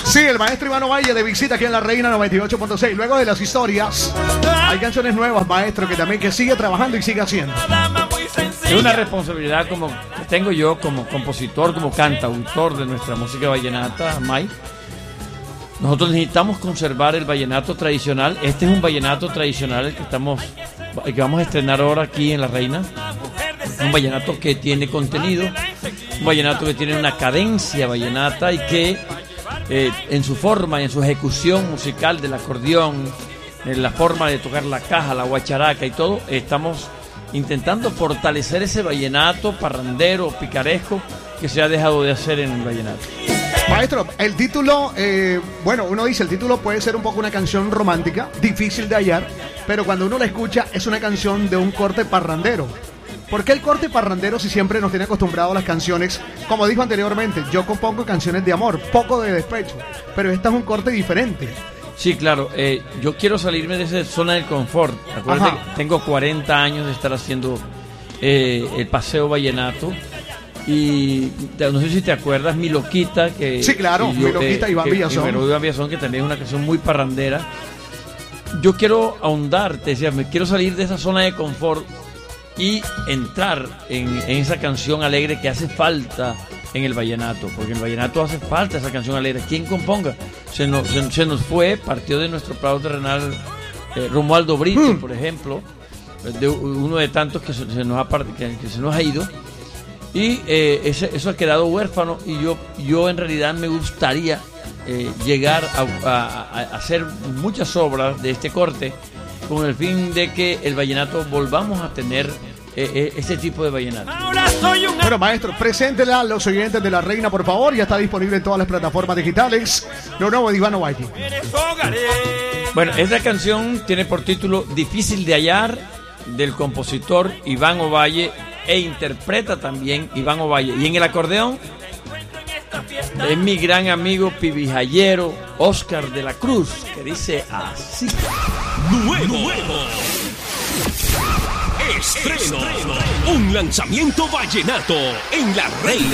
Sí, el maestro Iván Ovalle de visita aquí en La Reina 98.6. Luego de las historias, hay canciones nuevas, maestro, que sigue trabajando y sigue haciendo. Es una responsabilidad como que tengo yo como compositor, como cantautor de nuestra música vallenata, Mike. Nosotros necesitamos conservar el vallenato tradicional. Este es un vallenato tradicional el que vamos a estrenar ahora aquí en La Reina. Un vallenato que tiene contenido, un vallenato que tiene una cadencia vallenata y que en su forma y en su ejecución musical del acordeón, en la forma de tocar la caja, la guacharaca y todo, estamos intentando fortalecer ese vallenato parrandero, picaresco que se ha dejado de hacer en el vallenato. Maestro, el título, uno dice, el título puede ser un poco una canción romántica, difícil de hallar, pero cuando uno la escucha es una canción de un corte parrandero. ¿Por qué el corte parrandero si siempre nos tiene acostumbrados a las canciones? Como dijo anteriormente, yo compongo canciones de amor, poco de despecho, pero esta es un corte diferente. Sí, claro, yo quiero salirme de esa zona del confort. Acuérdate que tengo 40 años de estar haciendo el paseo vallenato. Y no sé si te acuerdas, Mi Loquita, que sí, claro, Mi Loquita, Iván Villazón, que también es una canción muy parrandera. Yo quiero ahondar, te decía, me quiero salir de esa zona de confort y entrar en esa canción alegre que hace falta en el vallenato, porque en el vallenato hace falta esa canción alegre. ¿Quién componga? Se nos fue, partió de nuestro prado terrenal Romualdo Brito, por ejemplo, de uno de tantos que se nos ha ido. Y eso ha quedado huérfano y yo en realidad me gustaría llegar a hacer muchas obras de este corte con el fin de que el vallenato volvamos a tener este tipo de vallenato. Bueno, maestro, preséntela a los oyentes de La Reina, por favor. Ya está disponible en todas las plataformas digitales. Lo nuevo de Iván Ovalle. Bueno, esta canción tiene por título Difícil de hallar, del compositor Iván Ovalle, e interpreta también Iván Ovalle. Y en el acordeón es mi gran amigo pibijayero Oscar de la Cruz, que dice así. Nuevo. Estreno. Un lanzamiento vallenato en La Reina.